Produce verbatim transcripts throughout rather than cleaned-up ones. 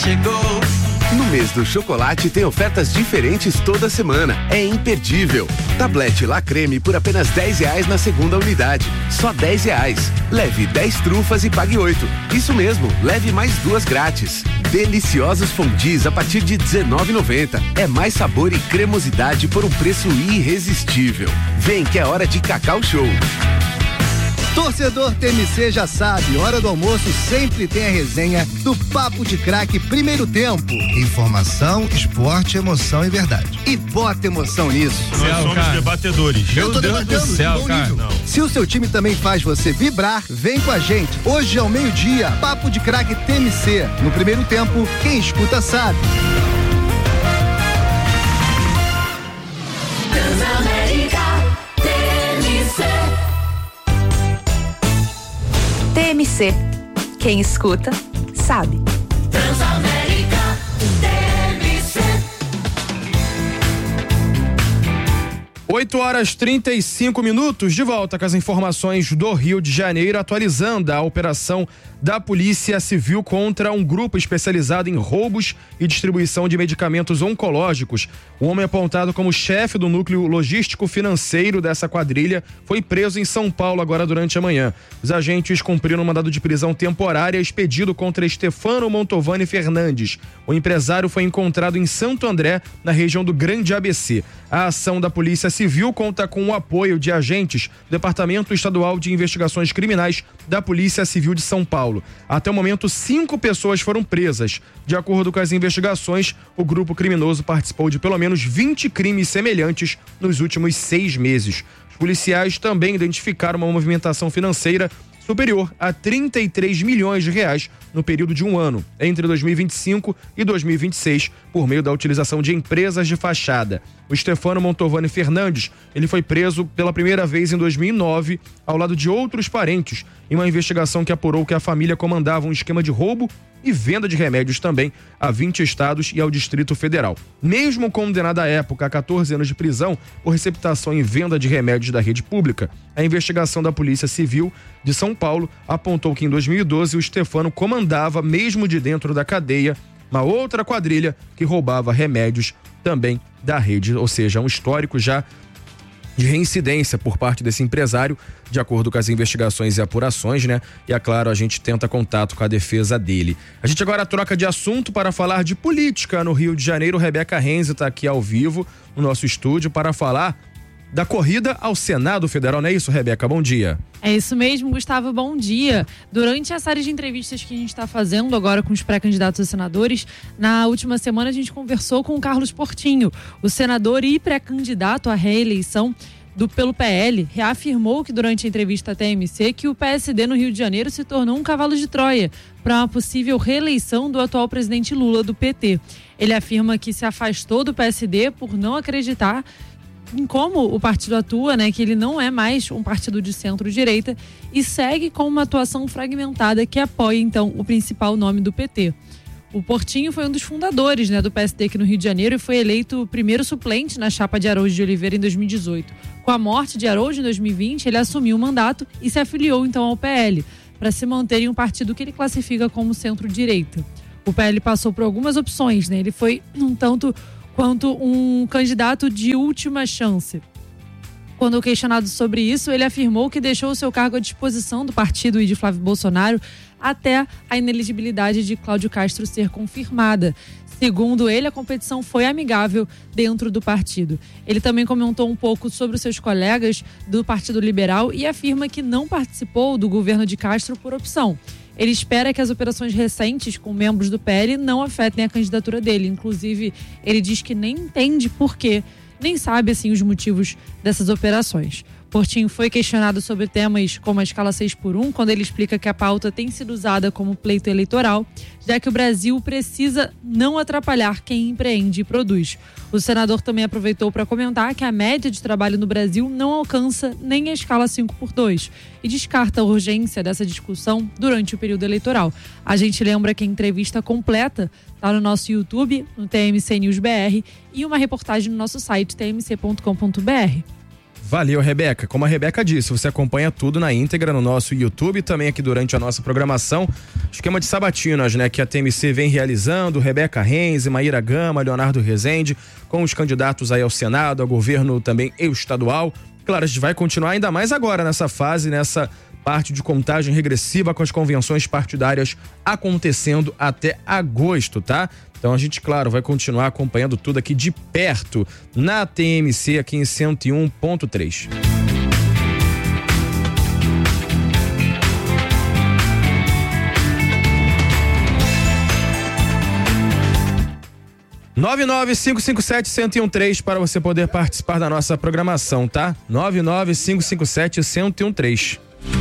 chegou. No mês do chocolate tem ofertas diferentes toda semana. É imperdível. Tablete La Creme por apenas dez reais na segunda unidade. Só dez reais. Leve dez trufas e pague oito. Isso mesmo, leve mais duas grátis. Deliciosos fondis a partir de dezenove reais e noventa centavos. É mais sabor e cremosidade por um preço irresistível. Vem que é hora de Cacau Show. Torcedor T M C já sabe, hora do almoço sempre tem a resenha do Papo de Craque Primeiro Tempo. Informação, esporte, emoção e verdade. E bota emoção nisso. Nós céu, somos cara. debatedores. Eu tô Deus debatendo do céu, de bom cara. nível. Se o seu time também faz você vibrar, vem com a gente. Hoje ao meio-dia, Papo de Craque T M C. No Primeiro Tempo, quem escuta sabe. T M C. Quem escuta, sabe. Transamérica T M C. oito horas e trinta e cinco minutos, de volta com as informações do Rio de Janeiro, atualizando a operação da Polícia Civil contra um grupo especializado em roubos e distribuição de medicamentos oncológicos. O homem apontado como chefe do núcleo logístico financeiro dessa quadrilha foi preso em São Paulo agora durante a manhã. Os agentes cumpriram um mandado de prisão temporária expedido contra Stefano Montovani Fernandes. O empresário foi encontrado em Santo André, na região do Grande A B C. A ação da Polícia Civil conta com o apoio de agentes do Departamento Estadual de Investigações Criminais da Polícia Civil de São Paulo. Até o momento, cinco pessoas foram presas. De acordo com as investigações, o grupo criminoso participou de pelo menos vinte crimes semelhantes nos últimos seis meses. Os policiais também identificaram uma movimentação financeira superior a trinta e três milhões de reais no período de um ano, entre dois mil e vinte e cinco e dois mil e vinte e seis, por meio da utilização de empresas de fachada. O Stefano Montovani Fernandes, ele foi preso pela primeira vez em dois mil e nove, ao lado de outros parentes, em uma investigação que apurou que a família comandava um esquema de roubo e venda de remédios também a vinte estados e ao Distrito Federal. Mesmo condenado à época a catorze anos de prisão por receptação e venda de remédios da rede pública, a investigação da Polícia Civil de São Paulo apontou que em dois mil e doze o Stefano comandava, mesmo de dentro da cadeia, uma outra quadrilha que roubava remédios também da rede, ou seja, um histórico já de reincidência por parte desse empresário, de acordo com as investigações e apurações, né? E é claro, a gente tenta contato com a defesa dele. A gente agora troca de assunto para falar de política no Rio de Janeiro. Rebeca Renzi está aqui ao vivo no nosso estúdio para falar da corrida ao Senado Federal, não é isso, Rebeca? Bom dia. É isso mesmo, Gustavo, bom dia. Durante a série de entrevistas que a gente está fazendo agora com os pré-candidatos a senadores, na última semana a gente conversou com o Carlos Portinho, o senador e pré-candidato à reeleição do, pelo P L, reafirmou que durante a entrevista à T M C que o P S D no Rio de Janeiro se tornou um cavalo de Troia para uma possível reeleição do atual presidente Lula do P T. Ele afirma que se afastou do P S D por não acreditar em como o partido atua, né, que ele não é mais um partido de centro-direita e segue com uma atuação fragmentada que apoia, então, o principal nome do P T. O Portinho foi um dos fundadores, né, do P S D aqui no Rio de Janeiro e foi eleito o primeiro suplente na chapa de Araújo de Oliveira em dois mil e dezoito. Com a morte de Araújo em dois mil e vinte, ele assumiu o mandato e se afiliou, então, ao P L, para se manter em um partido que ele classifica como centro-direita. O P L passou por algumas opções, né, ele foi um tanto quanto um candidato de última chance. Quando questionado sobre isso, ele afirmou que deixou o seu cargo à disposição do partido e de Flávio Bolsonaro até a inelegibilidade de Cláudio Castro ser confirmada. Segundo ele, a competição foi amigável dentro do partido. Ele também comentou um pouco sobre os seus colegas do Partido Liberal e afirma que não participou do governo de Castro por opção. Ele espera que as operações recentes com membros do P L não afetem a candidatura dele. Inclusive, ele diz que nem entende por quê, nem sabe assim os motivos dessas operações. Portinho foi questionado sobre temas como a escala seis por um, quando ele explica que a pauta tem sido usada como pleito eleitoral, já que o Brasil precisa não atrapalhar quem empreende e produz. O senador também aproveitou para comentar que a média de trabalho no Brasil não alcança nem a escala cinco por dois e descarta a urgência dessa discussão durante o período eleitoral. A gente lembra que a entrevista completa está no nosso YouTube, no T M C News B R, e uma reportagem no nosso site t m c ponto com ponto b r. Valeu, Rebeca. Como a Rebeca disse, você acompanha tudo na íntegra no nosso YouTube e também aqui durante a nossa programação. Esquema de sabatinas, né, que a T M C vem realizando, Rebeca Renze, Maíra Gama, Leonardo Rezende, com os candidatos aí ao Senado, ao governo também estadual. Claro, a gente vai continuar ainda mais agora nessa fase, nessa parte de contagem regressiva com as convenções partidárias acontecendo até agosto, tá? Então a gente, claro, vai continuar acompanhando tudo aqui de perto na T M C aqui em cento e um ponto três. nove nove cinco cinco sete um zero um três para você poder participar da nossa programação, tá? nove nove cinco cinco sete um zero um três.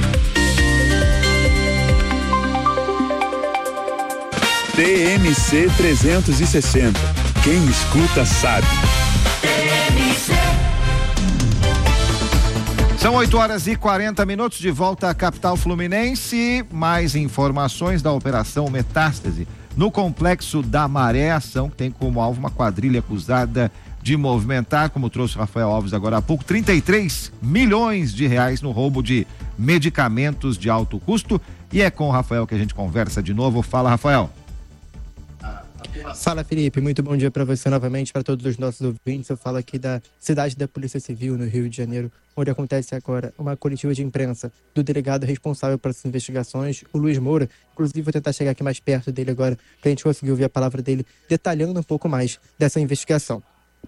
T M C trezentos e sessenta. Quem escuta sabe. São oito horas e quarenta minutos, de volta à capital fluminense. Mais informações da Operação Metástase no Complexo da Maré, ação que tem como alvo uma quadrilha acusada de movimentar, como trouxe Rafael Alves agora há pouco, trinta e três milhões de reais no roubo de medicamentos de alto custo. E é com o Rafael que a gente conversa de novo. Fala, Rafael. Fala, Felipe, muito bom dia para você novamente, para todos os nossos ouvintes. Eu falo aqui da cidade da Polícia Civil, no Rio de Janeiro, onde acontece agora uma coletiva de imprensa do delegado responsável por essas investigações, o Luiz Moura. Inclusive, vou tentar chegar aqui mais perto dele agora, para a gente conseguir ouvir a palavra dele, detalhando um pouco mais dessa investigação.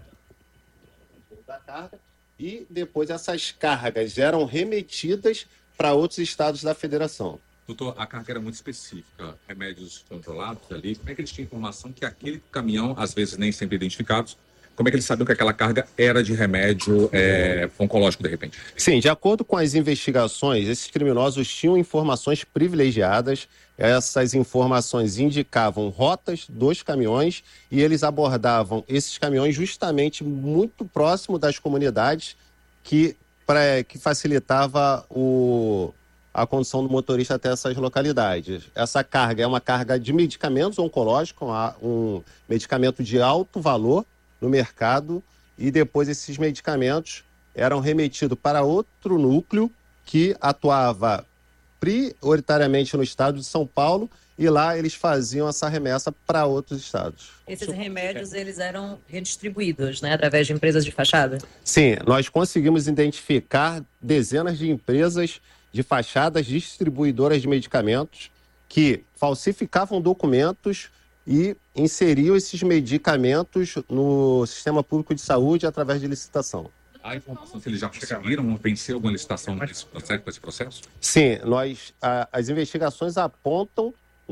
Da carga, e depois essas cargas eram remetidas para outros estados da federação. Doutor, a carga era muito específica, remédios controlados ali. Como é que eles tinham informação que aquele caminhão, às vezes nem sempre identificados, como é que eles sabiam que aquela carga era de remédio é, oncológico, de repente? Sim, de acordo com as investigações, esses criminosos tinham informações privilegiadas. Essas informações indicavam rotas dos caminhões e eles abordavam esses caminhões justamente muito próximo das comunidades que, pra, que facilitava o... a condução do motorista até essas localidades. Essa carga é uma carga de medicamentos oncológicos, um medicamento de alto valor no mercado, e depois esses medicamentos eram remetidos para outro núcleo que atuava prioritariamente no estado de São Paulo, e lá eles faziam essa remessa para outros estados. Esses remédios, eles eram redistribuídos, né, através de empresas de fachada? Sim, nós conseguimos identificar dezenas de empresas de fachadas distribuidoras de medicamentos que falsificavam documentos e inseriam esses medicamentos no sistema público de saúde através de licitação. Há informação se eles já conseguiram vencer alguma licitação nesse processo, nesse processo? Sim, nós, a, as investigações apontam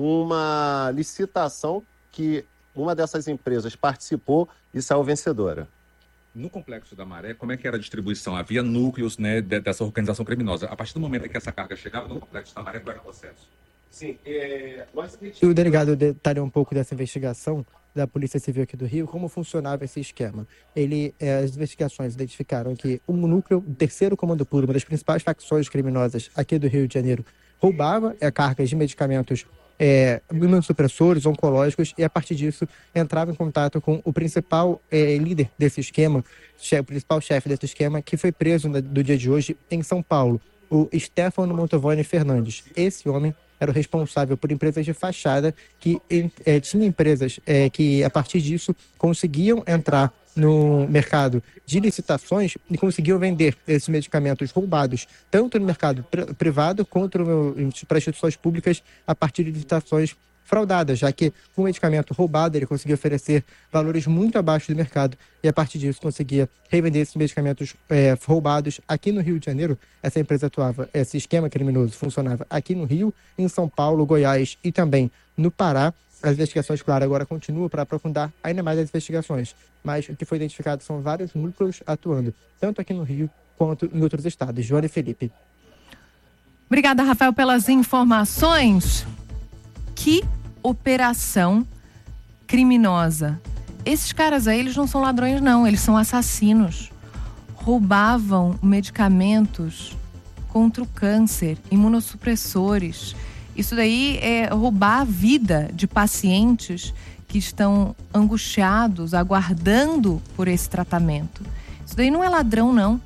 uma licitação que uma dessas empresas participou e saiu vencedora. No Complexo da Maré, como é que era a distribuição? Havia núcleos, né, dessa organização criminosa. A partir do momento em que essa carga chegava no Complexo da Maré, qual era o processo? Sim, é... Nós... O delegado detalha um pouco dessa investigação da Polícia Civil aqui do Rio, como funcionava esse esquema. Ele, é, as investigações identificaram que um núcleo, o terceiro comando puro, uma das principais facções criminosas aqui do Rio de Janeiro, roubava é, cargas de medicamentos É, imunossupressores, oncológicos, e a partir disso entrava em contato com o principal é, líder desse esquema, chefe, o principal chefe desse esquema, que foi preso no, do dia de hoje em São Paulo, o Stefano Mantovani Fernandes. Esse homem era o responsável por empresas de fachada que é, tinha empresas é, que a partir disso conseguiam entrar no mercado de licitações e conseguiam vender esses medicamentos roubados tanto no mercado pr- privado quanto no, para instituições públicas a partir de licitações fraudadas, já que o medicamento roubado ele conseguia oferecer valores muito abaixo do mercado e a partir disso conseguia revender esses medicamentos é, roubados aqui no Rio de Janeiro. Essa empresa atuava, esse esquema criminoso funcionava aqui no Rio, em São Paulo, Goiás e também no Pará. As investigações, claro, agora continuam para aprofundar ainda mais as investigações, mas o que foi identificado são vários núcleos atuando, tanto aqui no Rio quanto em outros estados. Joana e Felipe. Obrigada, Rafael, pelas informações. Que operação criminosa. Esses caras aí, eles não são ladrões, não, eles são assassinos. Roubavam medicamentos contra o câncer, imunossupressores. Isso daí é roubar a vida de pacientes que estão angustiados, aguardando por esse tratamento. Isso daí não é ladrão, não.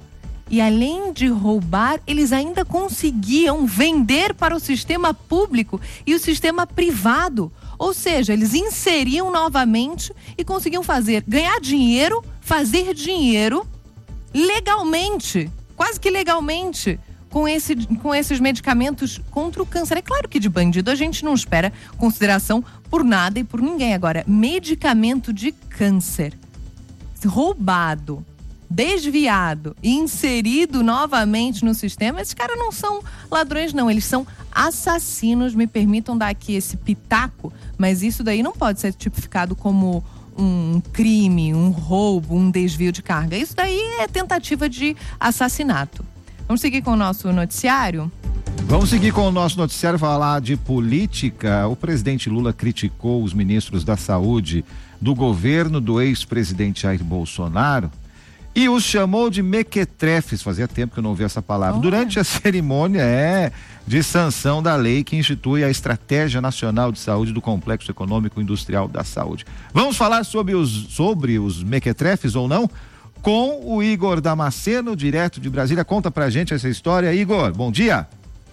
E além de roubar, eles ainda conseguiam vender para o sistema público e o sistema privado. Ou seja, eles inseriam novamente e conseguiam fazer, ganhar dinheiro, fazer dinheiro legalmente, quase que legalmente, com, esse, com esses medicamentos contra o câncer. É claro que de bandido a gente não espera consideração por nada e por ninguém. Agora, medicamento de câncer roubado, desviado e inserido novamente no sistema, esses caras não são ladrões não, eles são assassinos. Me permitam dar aqui esse pitaco, mas isso daí não pode ser tipificado como um crime, um roubo, um desvio de carga. Isso daí é tentativa de assassinato. Vamos seguir com o nosso noticiário? Vamos seguir com o nosso noticiário, falar de política. O presidente Lula criticou os ministros da saúde do governo do ex-presidente Jair Bolsonaro e os chamou de mequetrefes. Fazia tempo que eu não ouvi essa palavra. Oh. Durante a cerimônia é, de sanção da lei que institui a Estratégia Nacional de Saúde do Complexo Econômico Industrial da Saúde. Vamos falar sobre os, sobre os mequetrefes ou não? Com o Igor Damasceno, direto de Brasília. Conta pra gente essa história. Igor, bom dia.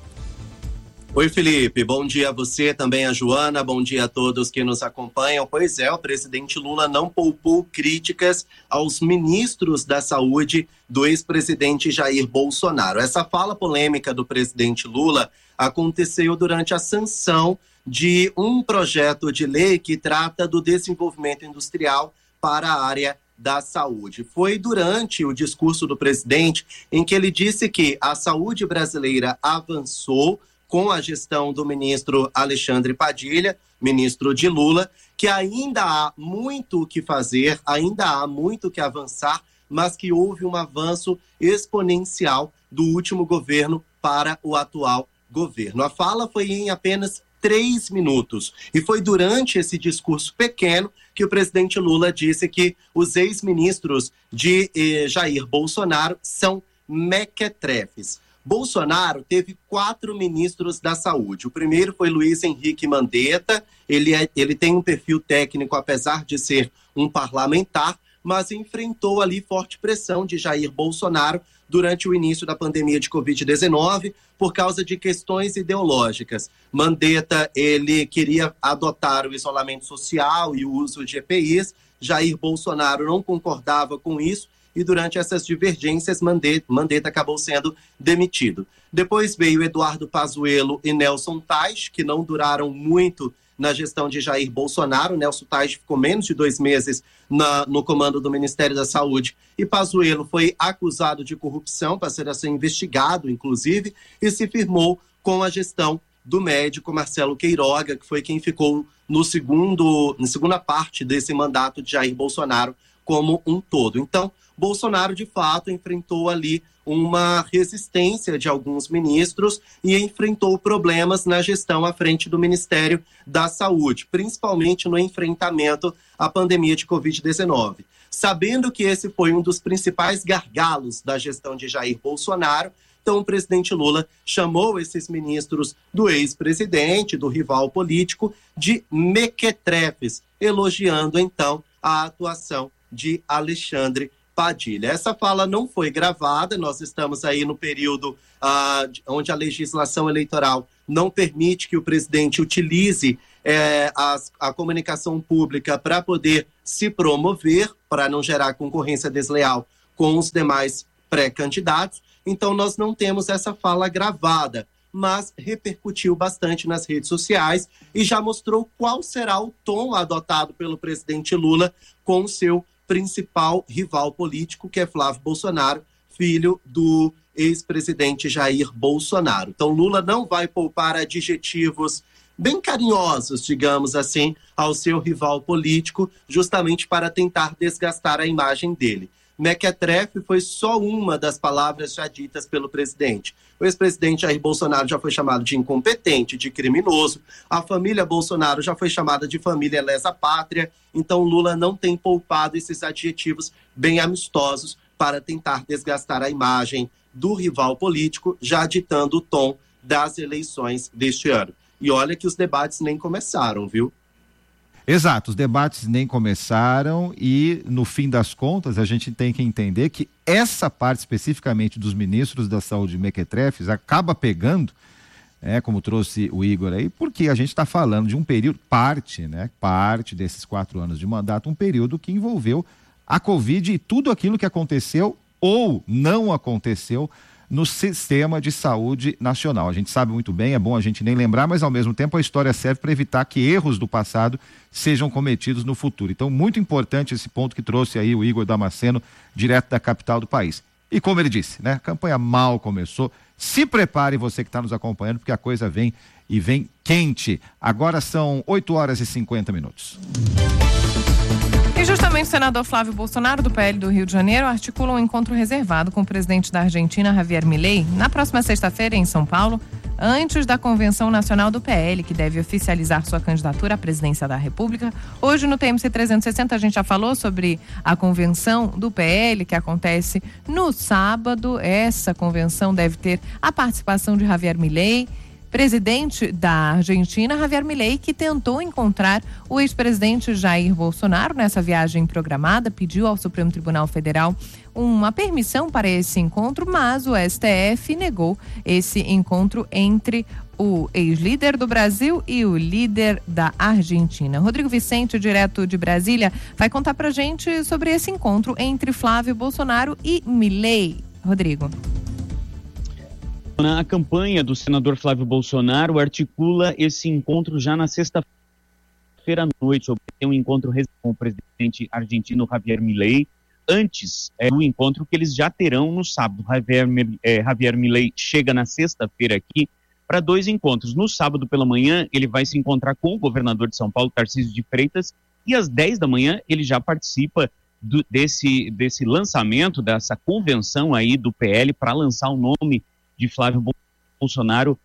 Oi, Felipe, bom dia a você, também a Joana, bom dia a todos que nos acompanham. Pois é, o presidente Lula não poupou críticas aos ministros da saúde do ex-presidente Jair Bolsonaro. Essa fala polêmica do presidente Lula aconteceu durante a sanção de um projeto de lei que trata do desenvolvimento industrial para a área da saúde. Foi durante o discurso do presidente em que ele disse que a saúde brasileira avançou com a gestão do ministro Alexandre Padilha, ministro de Lula, que ainda há muito o que fazer, ainda há muito o que avançar, mas que houve um avanço exponencial do último governo para o atual governo. A fala foi em apenas três minutos e foi durante esse discurso pequeno que o presidente Lula disse que os ex-ministros de eh, Jair Bolsonaro são mequetrefes. Bolsonaro teve quatro ministros da saúde. O primeiro foi Luiz Henrique Mandetta. Ele, é, ele tem um perfil técnico, apesar de ser um parlamentar, mas enfrentou ali forte pressão de Jair Bolsonaro durante o início da pandemia de covid dezenove por causa de questões ideológicas. Mandetta, ele queria adotar o isolamento social e o uso de E P Is. Jair Bolsonaro não concordava com isso e durante essas divergências Mandetta, Mandetta acabou sendo demitido. Depois veio Eduardo Pazuello e Nelson Teich, que não duraram muito na gestão de Jair Bolsonaro. Nelson Teich ficou menos de dois meses na, no comando do Ministério da Saúde e Pazuello foi acusado de corrupção, passou a ser investigado, inclusive, e se firmou com a gestão do médico Marcelo Queiroga, que foi quem ficou no segundo, na segunda parte desse mandato de Jair Bolsonaro como um todo. Então, Bolsonaro, de fato, enfrentou ali uma resistência de alguns ministros e enfrentou problemas na gestão à frente do Ministério da Saúde, principalmente no enfrentamento à pandemia de covid dezenove. Sabendo que esse foi um dos principais gargalos da gestão de Jair Bolsonaro, então o presidente Lula chamou esses ministros do ex-presidente, do rival político, de mequetrefes, elogiando então a atuação de Alexandre Padilha. Essa fala não foi gravada, nós estamos aí no período ah, onde a legislação eleitoral não permite que o presidente utilize eh, a, a comunicação pública para poder se promover, para não gerar concorrência desleal com os demais pré-candidatos. Então nós não temos essa fala gravada, mas repercutiu bastante nas redes sociais e já mostrou qual será o tom adotado pelo presidente Lula com o seu principal rival político, que é Flávio Bolsonaro, filho do ex-presidente Jair Bolsonaro. Então Lula não vai poupar adjetivos bem carinhosos, digamos assim, ao seu rival político, justamente para tentar desgastar a imagem dele. Mequetrefe foi só uma das palavras já ditas pelo presidente. O ex-presidente Jair Bolsonaro já foi chamado de incompetente, de criminoso. A família Bolsonaro já foi chamada de família lesa-pátria. Então Lula não tem poupado esses adjetivos bem amistosos para tentar desgastar a imagem do rival político, já ditando o tom das eleições deste ano. E olha que os debates nem começaram, viu? Exato, os debates nem começaram e, no fim das contas, a gente tem que entender que essa parte especificamente dos ministros da saúde mequetrefes acaba pegando, é, como trouxe o Igor aí, porque a gente está falando de um período, parte, né, parte desses quatro anos de mandato, um período que envolveu a Covid e tudo aquilo que aconteceu ou não aconteceu no sistema de saúde nacional. A gente sabe muito bem, é bom a gente nem lembrar, mas ao mesmo tempo a história serve para evitar que erros do passado sejam cometidos no futuro. Então, muito importante esse ponto que trouxe aí o Igor Damasceno, direto da capital do país. E como ele disse, né, a campanha mal começou. Se prepare você que está nos acompanhando, porque a coisa vem e vem quente. Agora são oito horas e cinquenta minutos. E justamente o senador Flávio Bolsonaro, do P L do Rio de Janeiro, articula um encontro reservado com o presidente da Argentina, Javier Milei, na próxima sexta-feira em São Paulo, antes da Convenção Nacional do P L, que deve oficializar sua candidatura à presidência da República. Hoje no T M C trezentos e sessenta a gente já falou sobre a convenção do P L, que acontece no sábado. Essa convenção deve ter a participação de Javier Milei, presidente da Argentina, Javier Milei, que tentou encontrar o ex-presidente Jair Bolsonaro nessa viagem programada, pediu ao Supremo Tribunal Federal uma permissão para esse encontro, mas o S T F negou esse encontro entre o ex-líder do Brasil e o líder da Argentina. Rodrigo Vicente, direto de Brasília, vai contar pra gente sobre esse encontro entre Flávio Bolsonaro e Milei. Rodrigo. A campanha do senador Flávio Bolsonaro articula esse encontro já na sexta-feira à noite. Tem um encontro com o presidente argentino Javier Milei, antes é, do encontro que eles já terão no sábado. Javier, é, Javier Milei chega na sexta-feira aqui para dois encontros. No sábado pela manhã, ele vai se encontrar com o governador de São Paulo, Tarcísio de Freitas, e às dez da manhã ele já participa do, desse, desse lançamento, dessa convenção aí do P L para lançar o nome de Flávio Bolsonaro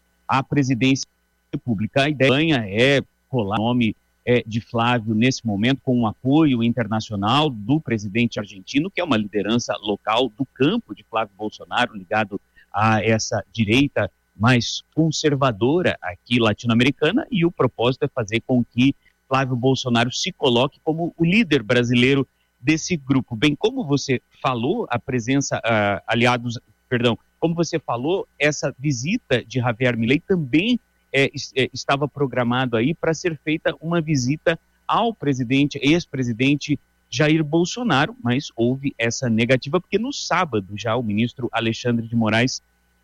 à presidência da República. A ideia é colar o nome é, de Flávio nesse momento com um apoio internacional do presidente argentino, que é uma liderança local do campo de Flávio Bolsonaro, ligado a essa direita mais conservadora aqui latino-americana, e o propósito é fazer com que Flávio Bolsonaro se coloque como o líder brasileiro desse grupo. Bem, como você falou, a presença, uh, aliados, perdão, como você falou, essa visita de Javier Milei também é, é, estava programado aí para ser feita uma visita ao presidente, ex-presidente Jair Bolsonaro, mas houve essa negativa, porque no sábado já o ministro Alexandre de Moraes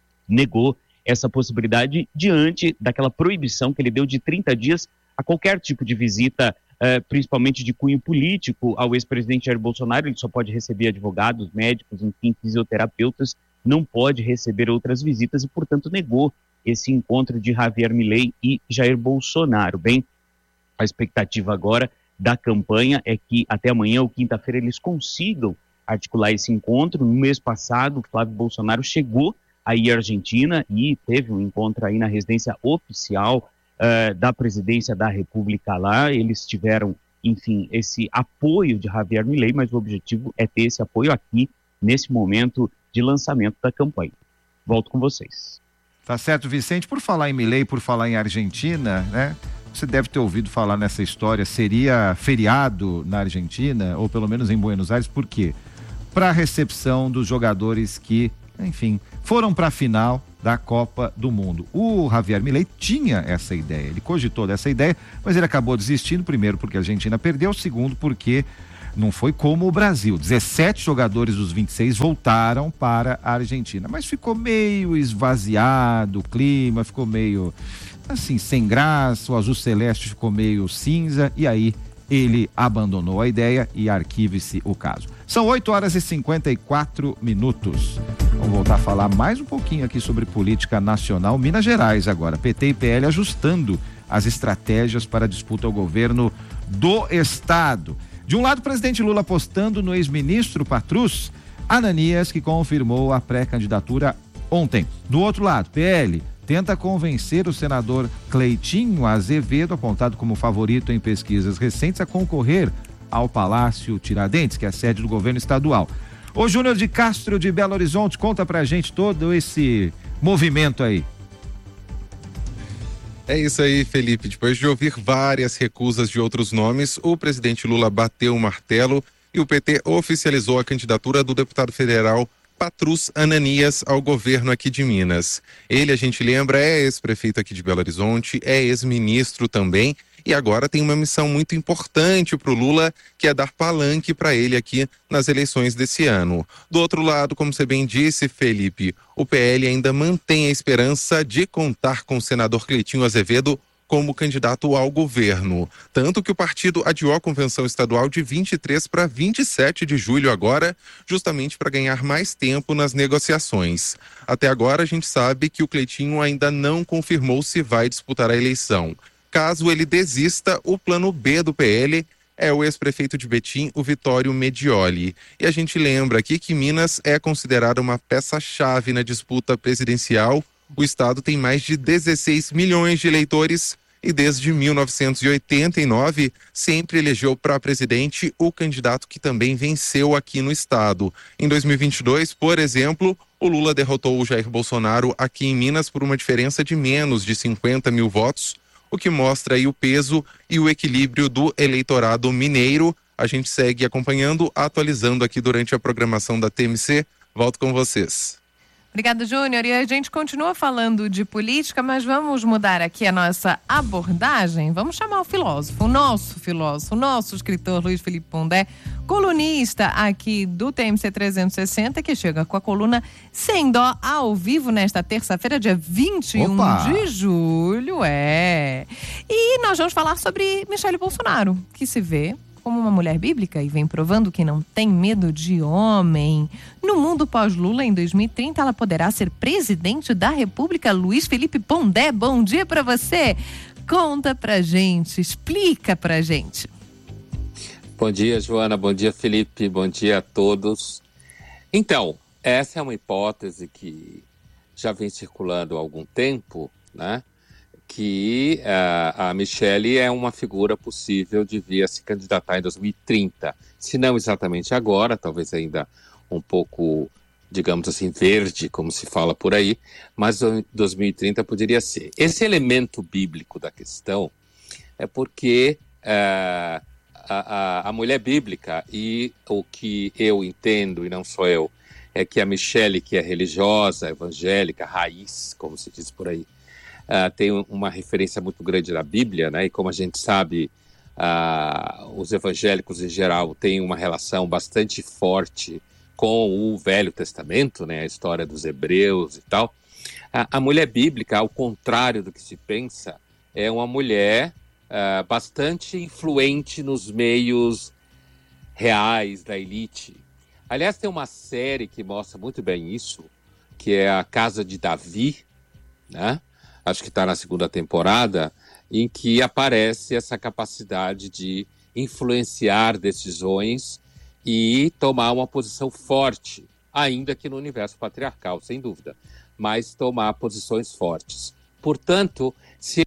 negou essa possibilidade diante daquela proibição que ele deu de trinta dias a qualquer tipo de visita, eh, principalmente de cunho político, ao ex-presidente Jair Bolsonaro. Ele só pode receber advogados, médicos, enfim, fisioterapeutas, não pode receber outras visitas e, portanto, negou esse encontro de Javier Milei e Jair Bolsonaro. Bem, a expectativa agora da campanha é que até amanhã ou quinta-feira eles consigam articular esse encontro. No mês passado, Flávio Bolsonaro chegou aí à Argentina e teve um encontro aí na residência oficial uh, da presidência da República lá. Eles tiveram, enfim, esse apoio de Javier Milei, mas o objetivo é ter esse apoio aqui nesse momento de lançamento da campanha. Volto com vocês. Tá certo, Vicente. Por falar em Milei, por falar em Argentina, né? Você deve ter ouvido falar nessa história. Seria feriado na Argentina, ou pelo menos em Buenos Aires, por quê? Para a recepção dos jogadores que, enfim, foram para a final da Copa do Mundo. O Javier Milei tinha essa ideia, ele cogitou dessa ideia, mas ele acabou desistindo, primeiro porque a Argentina perdeu, segundo porque não foi como o Brasil. dezessete jogadores dos vinte e seis voltaram para a Argentina, mas ficou meio esvaziado o clima, ficou meio assim, sem graça, o azul celeste ficou meio cinza, e aí ele abandonou a ideia e arquive-se o caso. São oito horas e cinquenta e quatro minutos. Vamos voltar a falar mais um pouquinho aqui sobre política nacional. Minas Gerais agora, P T e P L ajustando as estratégias para a disputa ao governo do estado. De um lado, o presidente Lula apostando no ex-ministro Patrus Ananias, que confirmou a pré-candidatura ontem. Do outro lado, P L tenta convencer o senador Cleitinho Azevedo, apontado como favorito em pesquisas recentes, a concorrer ao Palácio Tiradentes, que é a sede do governo estadual. Ô Júnior de Castro de Belo Horizonte, conta pra gente todo esse movimento aí. É isso aí, Felipe. Depois de ouvir várias recusas de outros nomes, o presidente Lula bateu o martelo e o P T oficializou a candidatura do deputado federal Patrus Ananias ao governo aqui de Minas. Ele, a gente lembra, é ex-prefeito aqui de Belo Horizonte, é ex-ministro também e agora tem uma missão muito importante para o Lula, que é dar palanque para ele aqui nas eleições desse ano. Do outro lado, como você bem disse, Felipe, o P L ainda mantém a esperança de contar com o senador Cleitinho Azevedo como candidato ao governo. Tanto que o partido adiou a convenção estadual de vinte e três para vinte e sete de julho agora, justamente para ganhar mais tempo nas negociações. Até agora a gente sabe que o Cleitinho ainda não confirmou se vai disputar a eleição. Caso ele desista, o plano B do P L é o ex-prefeito de Betim, o Vitório Medioli. E a gente lembra aqui que Minas é considerada uma peça-chave na disputa presidencial. O estado tem mais de dezesseis milhões de eleitores e desde mil novecentos e oitenta e nove sempre elegeu para presidente o candidato que também venceu aqui no estado. Em dois mil e vinte e dois, por exemplo, o Lula derrotou o Jair Bolsonaro aqui em Minas por uma diferença de menos de cinquenta mil votos, o que mostra aí o peso e o equilíbrio do eleitorado mineiro. A gente segue acompanhando, atualizando aqui durante a programação da T M C. Volto com vocês. Obrigada, Júnior. E a gente continua falando de política, mas vamos mudar aqui a nossa abordagem. Vamos chamar o filósofo, o nosso filósofo, o nosso escritor Luiz Felipe Pondé, colunista aqui do T M C trezentos e sessenta, que chega com a coluna Sem Dó ao vivo nesta terça-feira, dia vinte e um Opa! de julho. É. E nós vamos falar sobre Michele Bolsonaro, que se vê como uma mulher bíblica e vem provando que não tem medo de homem. No mundo pós-Lula, em dois mil e trinta, ela poderá ser presidente da República. Luiz Felipe Pondé, bom dia pra você. Conta pra gente, explica pra gente. Bom dia, Joana, bom dia, Felipe, bom dia a todos. Então, essa é uma hipótese que já vem circulando há algum tempo, né? Que uh, a Michele é uma figura possível de vir a se candidatar em dois mil e trinta. Se não exatamente agora, talvez ainda um pouco, digamos assim, verde, como se fala por aí, mas em dois mil e trinta poderia ser. Esse elemento bíblico da questão é porque uh, a, a, a mulher bíblica, e o que eu entendo, e não sou eu, é que a Michele, que é religiosa, evangélica, raiz, como se diz por aí, Uh, tem uma referência muito grande na Bíblia, né? E como a gente sabe, uh, os evangélicos em geral têm uma relação bastante forte com o Velho Testamento, né? A história dos hebreus e tal. Uh, a mulher bíblica, ao contrário do que se pensa, é uma mulher uh, bastante influente nos meios reais da elite. Aliás, tem uma série que mostra muito bem isso, que é a Casa de Davi, né? Acho que está na segunda temporada, em que aparece essa capacidade de influenciar decisões e tomar uma posição forte, ainda que no universo patriarcal, sem dúvida, mas tomar posições fortes. Portanto, se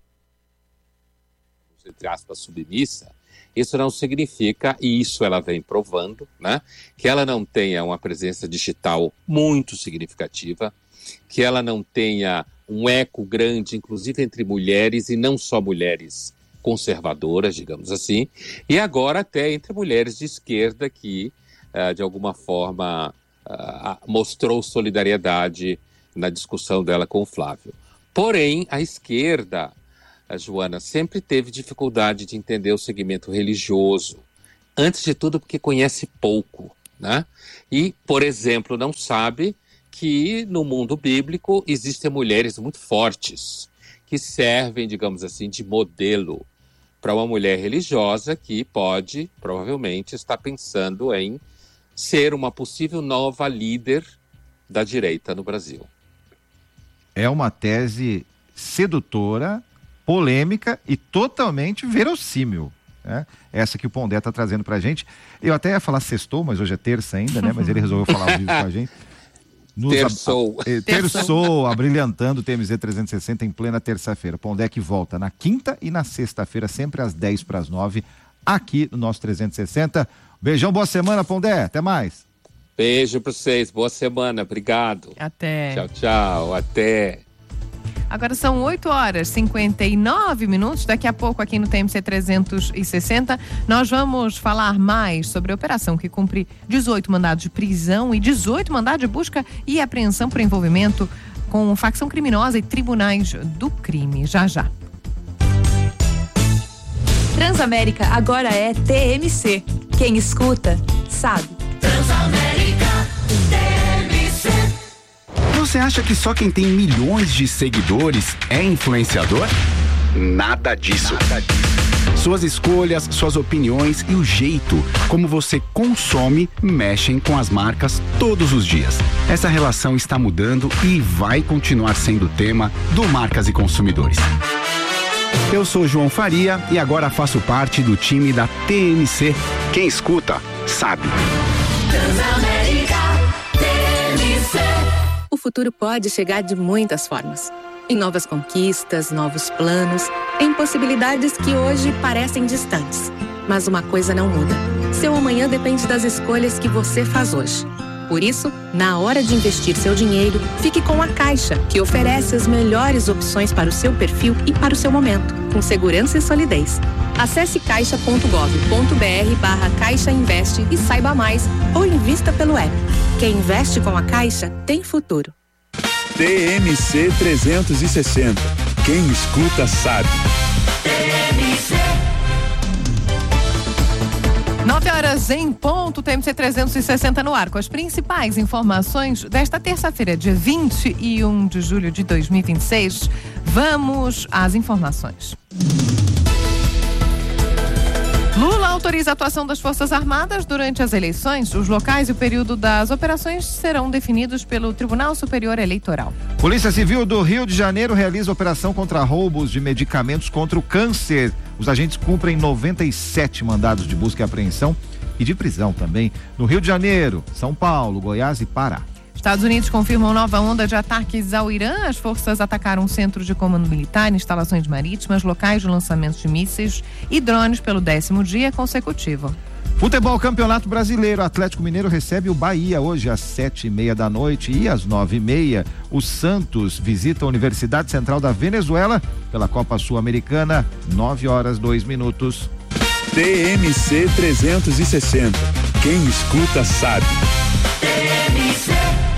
entre aspas, submissa, isso não significa, e isso ela vem provando, né, que ela não tenha uma presença digital muito significativa, que ela não tenha um eco grande, inclusive entre mulheres, e não só mulheres conservadoras, digamos assim, e agora até entre mulheres de esquerda que, uh, de alguma forma, uh, mostrou solidariedade na discussão dela com o Flávio. Porém, a esquerda, a Joana, sempre teve dificuldade de entender o segmento religioso, antes de tudo porque conhece pouco, né? E, por exemplo, não sabe que no mundo bíblico existem mulheres muito fortes, que servem, digamos assim, de modelo para uma mulher religiosa que pode, provavelmente, estar pensando em ser uma possível nova líder da direita no Brasil. É uma tese sedutora, polêmica e totalmente verossímil, né? Essa que o Pondé está trazendo para a gente. Eu até ia falar sextou, mas hoje é terça ainda, né? Mas ele resolveu falar ao vivo com a gente. Nos Terçou. A, a, terçou, abrilhantando o T M Z trezentos e sessenta em plena terça-feira. Pondé que volta na quinta e na sexta-feira, sempre às dez para as nove, aqui no nosso trezentos e sessenta. Beijão, boa semana, Pondé. Até mais. Beijo para vocês, boa semana, obrigado. Até. Tchau, tchau, até. Agora são oito horas e cinquenta e nove minutos. Daqui a pouco, aqui no T M C trezentos e sessenta, nós vamos falar mais sobre a operação que cumpre dezoito mandados de prisão e dezoito mandados de busca e apreensão por envolvimento com facção criminosa e tribunais do crime. Já, já. Transamérica agora é T M C. Quem escuta, sabe. Transamérica T M C. Você acha que só quem tem milhões de seguidores é influenciador? Nada disso. Nada disso. Suas escolhas, suas opiniões e o jeito como você consome mexem com as marcas todos os dias. Essa relação está mudando e vai continuar sendo tema do Marcas e Consumidores. Eu sou João Faria e agora faço parte do time da T M C. Quem escuta, sabe. Transamérica T M C. O futuro pode chegar de muitas formas. Em novas conquistas, novos planos, em possibilidades que hoje parecem distantes. Mas uma coisa não muda. Seu amanhã depende das escolhas que você faz hoje. Por isso, na hora de investir seu dinheiro, fique com a Caixa, que oferece as melhores opções para o seu perfil e para o seu momento, com segurança e solidez. Acesse caixa ponto gov ponto br barra Caixa Investe e saiba mais, ou invista pelo app. Quem investe com a Caixa tem futuro. T M C trezentos e sessenta. Quem escuta sabe. T M C. nove horas em ponto, T M C trezentos e sessenta no ar, com as principais informações desta terça-feira, dia vinte e um de julho de dois mil e vinte e seis. Vamos às informações. Lula autoriza a atuação das Forças Armadas durante as eleições. Os locais e o período das operações serão definidos pelo Tribunal Superior Eleitoral. Polícia Civil do Rio de Janeiro realiza operação contra roubos de medicamentos contra o câncer. Os agentes cumprem noventa e sete mandados de busca e apreensão e de prisão também no Rio de Janeiro, São Paulo, Goiás e Pará. Estados Unidos confirmam nova onda de ataques ao Irã. As forças atacaram um centro de comando militar, instalações marítimas, locais de lançamento de mísseis e drones pelo décimo dia consecutivo. Futebol Campeonato Brasileiro. Atlético Mineiro recebe o Bahia hoje às sete e meia da noite e às nove e meia. O Santos visita a Universidade Central da Venezuela pela Copa Sul-Americana. nove horas, dois minutos. T M C trezentos e sessenta. Quem escuta sabe. T M C.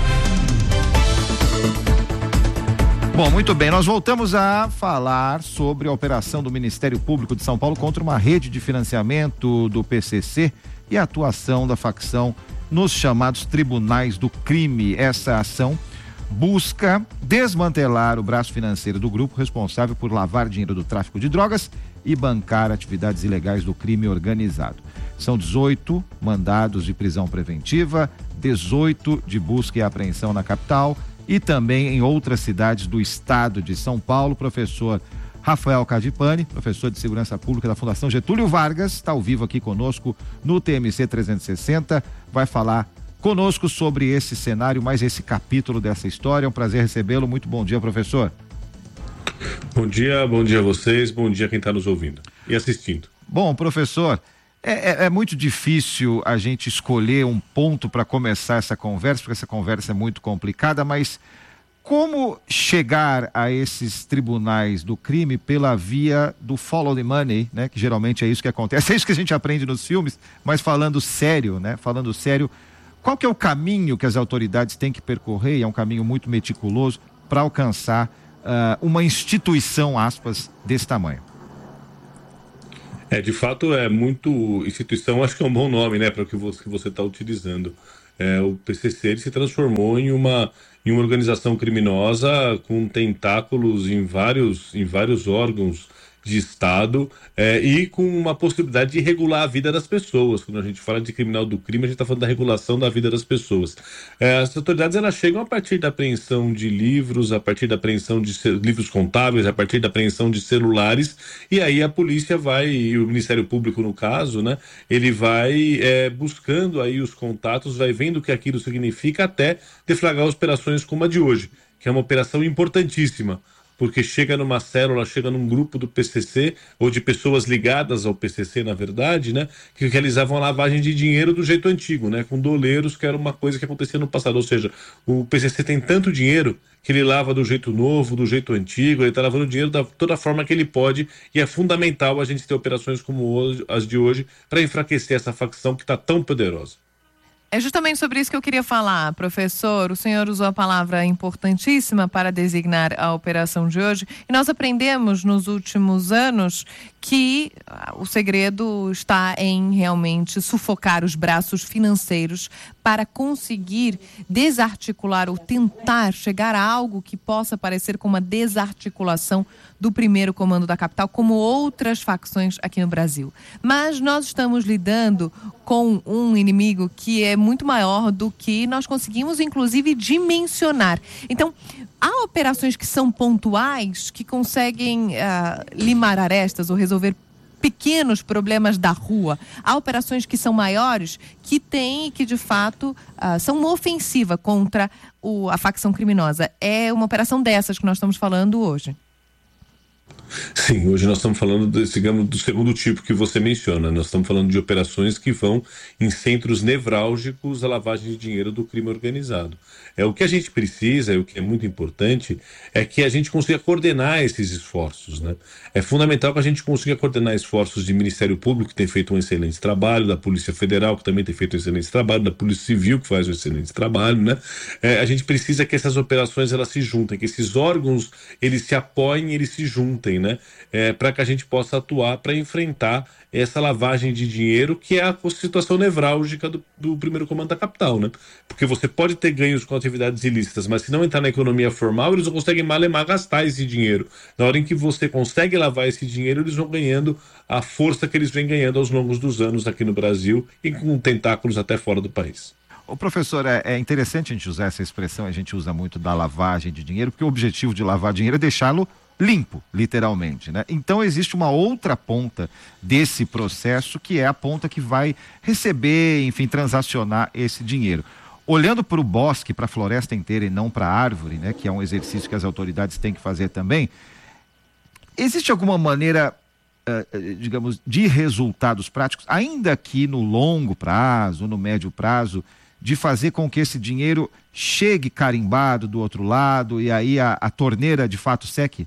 Bom, muito bem, nós voltamos a falar sobre a operação do Ministério Público de São Paulo contra uma rede de financiamento do P C C e a atuação da facção nos chamados tribunais do crime. Essa ação busca desmantelar o braço financeiro do grupo responsável por lavar dinheiro do tráfico de drogas e bancar atividades ilegais do crime organizado. São dezoito mandados de prisão preventiva, dezoito de busca e apreensão na capital e também em outras cidades do estado de São Paulo. Professor Rafael Cadipani, professor de Segurança Pública da Fundação Getúlio Vargas, está ao vivo aqui conosco no T M C trezentos e sessenta, vai falar conosco sobre esse cenário, mais esse capítulo dessa história. É um prazer recebê-lo. Muito bom dia, professor. Bom dia, bom dia a vocês, bom dia a quem está nos ouvindo e assistindo. Bom, professor, é, é, é muito difícil a gente escolher um ponto para começar essa conversa, porque essa conversa é muito complicada, mas como chegar a esses tribunais do crime pela via do follow the money, né? Que geralmente é isso que acontece, é isso que a gente aprende nos filmes, mas falando sério, né? Falando sério, qual que é o caminho que as autoridades têm que percorrer, e é um caminho muito meticuloso, para alcançar uh, uma instituição, aspas, desse tamanho? É, de fato, é muito... Instituição, acho que é um bom nome, né, para o que você está utilizando. É, o P C C ele se transformou em uma, em uma organização criminosa com tentáculos em vários, em vários órgãos de Estado é, e com uma possibilidade de regular a vida das pessoas. Quando a gente fala de criminal do crime, a gente está falando da regulação da vida das pessoas. É, as autoridades elas chegam a partir da apreensão de livros, a partir da apreensão de livros contábeis, a partir da apreensão de celulares, e aí a polícia vai, e o Ministério Público no caso, né, ele vai é, buscando aí os contatos, vai vendo o que aquilo significa até deflagrar operações como a de hoje, que é uma operação importantíssima, porque chega numa célula, chega num grupo do P C C, ou de pessoas ligadas ao P C C, na verdade, né, que realizavam a lavagem de dinheiro do jeito antigo, né, com doleiros, que era uma coisa que acontecia no passado. Ou seja, o P C C tem tanto dinheiro, que ele lava do jeito novo, do jeito antigo, ele está lavando dinheiro da toda a forma que ele pode, e é fundamental a gente ter operações como hoje, as de hoje para enfraquecer essa facção que está tão poderosa. É justamente sobre isso que eu queria falar, professor. O senhor usou a palavra importantíssima para designar a operação de hoje. E nós aprendemos nos últimos anos que o segredo está em realmente sufocar os braços financeiros para conseguir desarticular ou tentar chegar a algo que possa parecer com uma desarticulação do primeiro comando da capital, como outras facções aqui no Brasil. Mas nós estamos lidando com um inimigo que é muito maior do que nós conseguimos, inclusive, dimensionar. Então, há operações que são pontuais, que conseguem uh, limar arestas ou resolver pequenos problemas da rua. Há operações que são maiores, que têm e que, de fato, uh, são uma ofensiva contra o, a facção criminosa. É uma operação dessas que nós estamos falando hoje. Sim, hoje nós estamos falando, desse, digamos, do segundo tipo que você menciona. Nós estamos falando de operações que vão em centros nevrálgicos da lavagem de dinheiro do crime organizado. É, o que a gente precisa, e o que é muito importante, é que a gente consiga coordenar esses esforços, né? É fundamental que a gente consiga coordenar esforços de Ministério Público, que tem feito um excelente trabalho, da Polícia Federal, que também tem feito um excelente trabalho, da Polícia Civil, que faz um excelente trabalho, né? É, a gente precisa que essas operações elas se juntem, que esses órgãos eles se apoiem, eles se juntem, né? É, para que a gente possa atuar para enfrentar essa lavagem de dinheiro, que é a situação nevrálgica do, do primeiro comando da capital, né? Porque você pode ter ganhos com atividades ilícitas, mas se não entrar na economia formal, eles não conseguem malemar gastar esse dinheiro. Na hora em que você consegue lavar esse dinheiro, eles vão ganhando a força que eles vêm ganhando aos longos dos anos aqui no Brasil e com tentáculos até fora do país. Ô professor, é, é interessante a gente usar essa expressão, a gente usa muito da lavagem de dinheiro, porque o objetivo de lavar dinheiro é deixá-lo limpo, literalmente, né? Então existe uma outra ponta desse processo, que é a ponta que vai receber, enfim, transacionar esse dinheiro. Olhando para o bosque, para a floresta inteira e não para a árvore, né? Que é um exercício que as autoridades têm que fazer também. Existe alguma maneira, uh, digamos, de resultados práticos, ainda que no longo prazo, no médio prazo, de fazer com que esse dinheiro chegue carimbado do outro lado e aí a, a torneira de fato seque?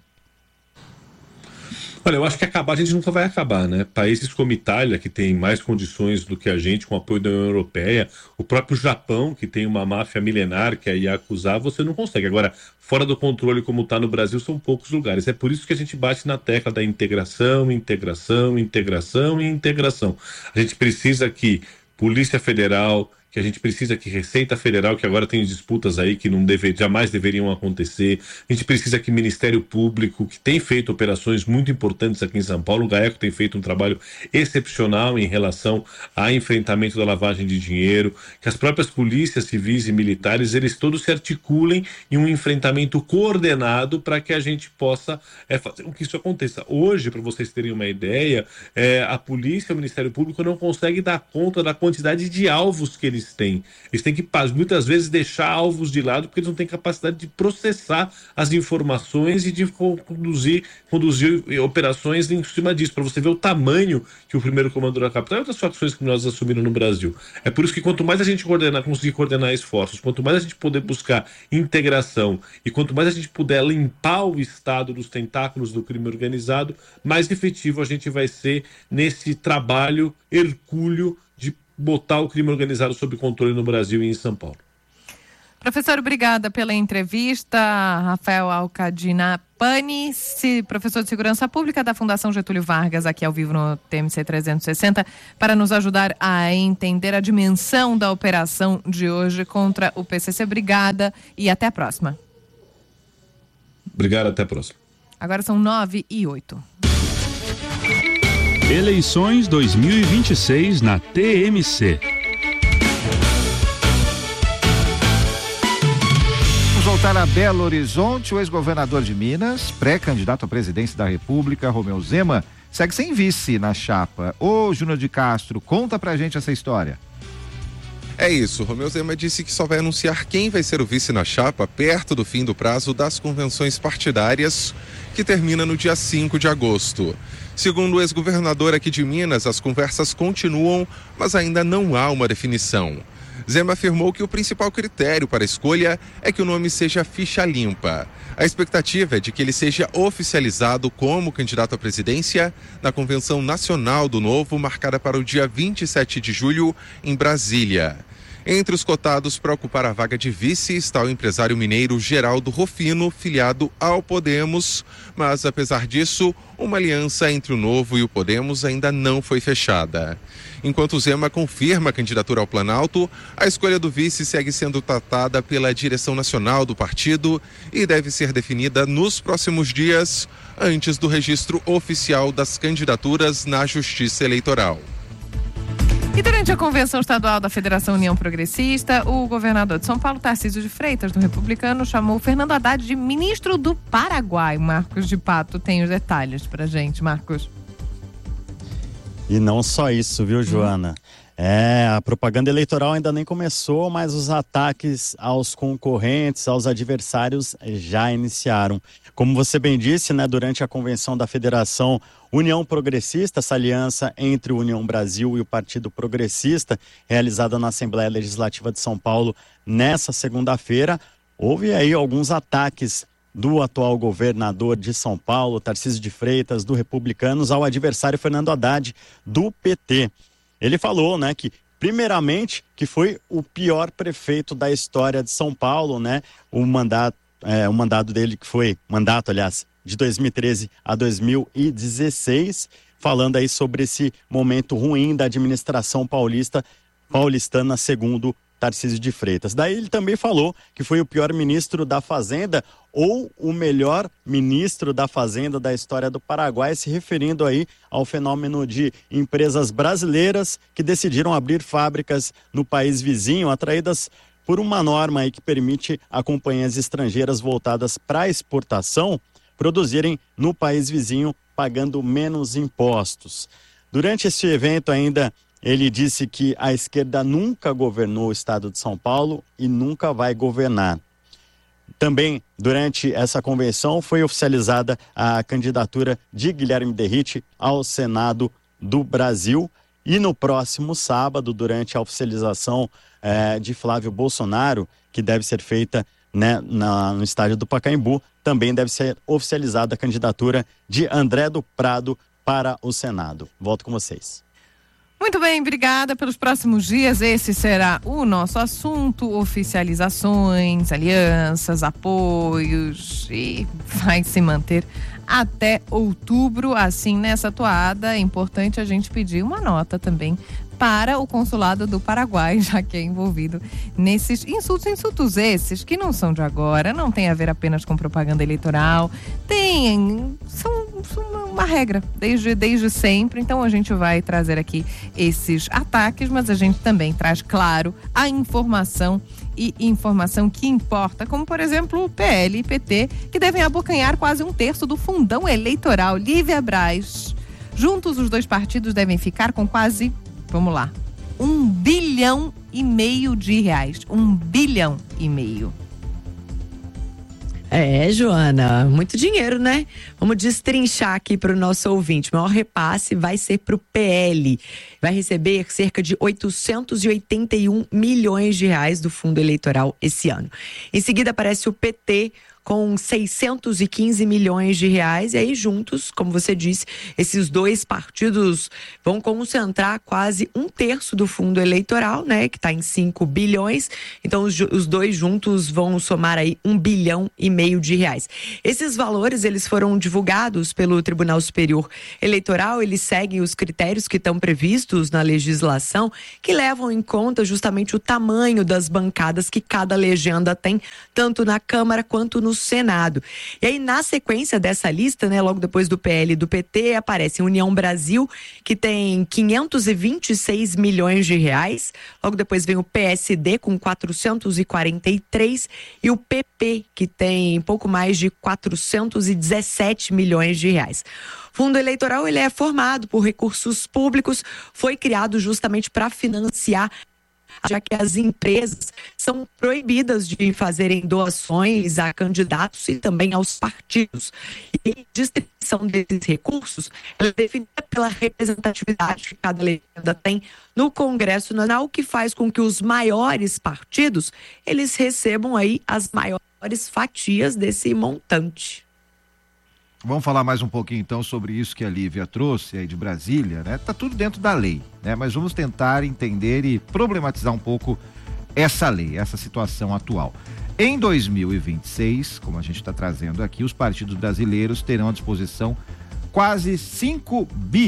Olha, eu acho que acabar a gente nunca vai acabar, né? Países como Itália, que tem mais condições do que a gente, com apoio da União Europeia, o próprio Japão, que tem uma máfia milenar, que é a Yakuza, você não consegue. Agora, fora do controle como está no Brasil, são poucos lugares. É por isso que a gente bate na tecla da integração, integração, integração e integração. A gente precisa que Polícia Federal, que a gente precisa que Receita Federal, que agora tem disputas aí que não deve, jamais deveriam acontecer. A gente precisa que Ministério Público, que tem feito operações muito importantes aqui em São Paulo, o GAECO tem feito um trabalho excepcional em relação ao enfrentamento da lavagem de dinheiro, que as próprias polícias civis e militares, eles todos se articulem em um enfrentamento coordenado para que a gente possa é, fazer com que isso aconteça. Hoje, para vocês terem uma ideia, é, a polícia e o Ministério Público não conseguem dar conta da quantidade de alvos que eles têm. Eles têm que, muitas vezes, deixar alvos de lado porque eles não têm capacidade de processar as informações e de conduzir, conduzir operações em cima disso, para você ver o tamanho que o primeiro comando da capital e outras facções que nós assumiram no Brasil. É por isso que quanto mais a gente coordenar, conseguir coordenar esforços, quanto mais a gente puder buscar integração e quanto mais a gente puder limpar o Estado dos tentáculos do crime organizado, mais efetivo a gente vai ser nesse trabalho hercúleo de botar o crime organizado sob controle no Brasil e em São Paulo. Professor, obrigada pela entrevista. Rafael Alcadina Pani, professor de Segurança Pública da Fundação Getúlio Vargas, aqui ao vivo no T M C trezentos e sessenta, para nos ajudar a entender a dimensão da operação de hoje contra o P C C. Obrigada e até a próxima. Obrigado, até a próxima. Agora são nove e oito. Eleições dois mil e vinte e seis na T M C. Vamos voltar a Belo Horizonte. O ex-governador de Minas, pré-candidato à presidência da República, Romeu Zema, segue sem vice na chapa. Ô, Júnior de Castro, conta pra gente essa história. É isso, Romeu Zema disse que só vai anunciar quem vai ser o vice na chapa perto do fim do prazo das convenções partidárias, que termina no dia cinco de agosto. Segundo o ex-governador aqui de Minas, as conversas continuam, mas ainda não há uma definição. Zema afirmou que o principal critério para a escolha é que o nome seja ficha limpa. A expectativa é de que ele seja oficializado como candidato à presidência na Convenção Nacional do Novo, marcada para o dia vinte e sete de julho, em Brasília. Entre os cotados para ocupar a vaga de vice está o empresário mineiro Geraldo Rofino, filiado ao Podemos, mas apesar disso, uma aliança entre o Novo e o Podemos ainda não foi fechada. Enquanto Zema confirma a candidatura ao Planalto, a escolha do vice segue sendo tratada pela direção nacional do partido e deve ser definida nos próximos dias, antes do registro oficial das candidaturas na Justiça Eleitoral. E durante a convenção estadual da Federação União Progressista, o governador de São Paulo, Tarcísio de Freitas, do Republicano, chamou Fernando Haddad de ministro do Paraguai. Marcos de Pato tem os detalhes pra gente, Marcos. E não só isso, viu, Joana? É, a propaganda eleitoral ainda nem começou, mas os ataques aos concorrentes, aos adversários já iniciaram. Como você bem disse, né, durante a convenção da Federação União Progressista, essa aliança entre o União Brasil e o Partido Progressista, realizada na Assembleia Legislativa de São Paulo nessa segunda-feira, houve aí alguns ataques do atual governador de São Paulo, Tarcísio de Freitas, do Republicanos, ao adversário Fernando Haddad, do P T. Ele falou, né, que primeiramente que foi o pior prefeito da história de São Paulo, né? O mandato, é, o mandato dele que foi, mandato, aliás, de dois mil e treze a dois mil e dezesseis, falando aí sobre esse momento ruim da administração paulista, paulistana, segundo Tarcísio de Freitas. Daí ele também falou que foi o pior ministro da Fazenda ou o melhor ministro da Fazenda da história do Paraguai, se referindo aí ao fenômeno de empresas brasileiras que decidiram abrir fábricas no país vizinho, atraídas por uma norma aí que permite a companhias estrangeiras voltadas para a exportação produzirem no país vizinho pagando menos impostos. Durante esse evento ainda, ele disse que a esquerda nunca governou o estado de São Paulo e nunca vai governar. Também, durante essa convenção, foi oficializada a candidatura de Guilherme Derrite ao Senado do Brasil. E no próximo sábado, durante a oficialização eh, de Flávio Bolsonaro, que deve ser feita, né, na, no estádio do Pacaembu, também deve ser oficializada a candidatura de André do Prado para o Senado. Volto com vocês. Muito bem, obrigada pelos próximos dias. Esse será o nosso assunto: oficializações, alianças, apoios, e vai se manter até outubro. Assim, nessa toada, é importante a gente pedir uma nota também para o consulado do Paraguai, já que é envolvido nesses insultos, insultos esses que não são de agora, não tem a ver apenas com propaganda eleitoral, tem, são, são uma regra desde, desde sempre. Então a gente vai trazer aqui esses ataques, mas a gente também traz, claro, a informação e informação que importa, como por exemplo o P L e P T, que devem abocanhar quase um terço do fundão eleitoral. Lívia Braz. Juntos os dois partidos devem ficar com quase, vamos lá, um bilhão e meio de reais. Um bilhão e meio. É, Joana, muito dinheiro, né? Vamos destrinchar aqui para o nosso ouvinte. O maior repasse vai ser para o P L. Vai receber cerca de oitocentos e oitenta e um milhões de reais do fundo eleitoral esse ano. Em seguida aparece o P T com seiscentos e quinze milhões de reais, e aí juntos, como você disse, esses dois partidos vão concentrar quase um terço do fundo eleitoral, né, que está em cinco bilhões, então os, os dois juntos vão somar aí um bilhão e meio de reais. Esses valores, eles foram divulgados pelo Tribunal Superior Eleitoral, eles seguem os critérios que estão previstos na legislação, que levam em conta justamente o tamanho das bancadas que cada legenda tem, tanto na Câmara quanto no Senado. E aí, na sequência dessa lista, né, logo depois do P L e do P T, aparece a União Brasil, que tem quinhentos e vinte e seis milhões de reais. Logo depois vem o P S D com quatrocentos e quarenta e três e o P P, que tem pouco mais de quatrocentos e dezessete milhões de reais. Fundo eleitoral, ele é formado por recursos públicos, foi criado justamente para financiar já que as empresas são proibidas de fazerem doações a candidatos e também aos partidos. E a distribuição desses recursos é definida pela representatividade que cada legenda tem no Congresso Nacional, que faz com que os maiores partidos eles recebam aí as maiores fatias desse montante. Vamos falar mais um pouquinho então sobre isso que a Lívia trouxe aí de Brasília, né? Tá tudo dentro da lei, né? Mas vamos tentar entender e problematizar um pouco essa lei, essa situação atual. Em dois mil e vinte e seis, como a gente está trazendo aqui, os partidos brasileiros terão à disposição quase cinco